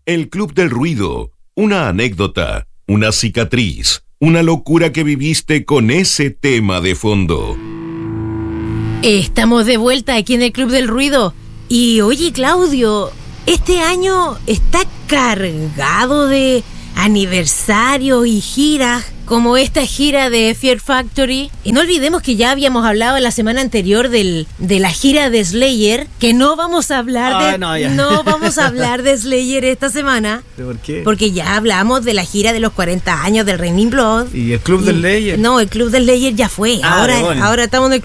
El Club del Ruido, una anécdota, una cicatriz, una locura que viviste con ese tema de fondo. Estamos de vuelta aquí en el Club del Ruido. Y oye, Claudio, este año está cargado de aniversarios y giras, como esta gira de Fear Factory. Y no olvidemos que ya habíamos hablado la semana anterior de la gira de Slayer, que no vamos a hablar no vamos a hablar de Slayer esta semana. ¿Por qué? Porque ya hablamos de la gira de los 40 años del Raining Blood. ¿Y el Club del Slayer? No, el Club del Slayer ya fue. Ahora estamos en el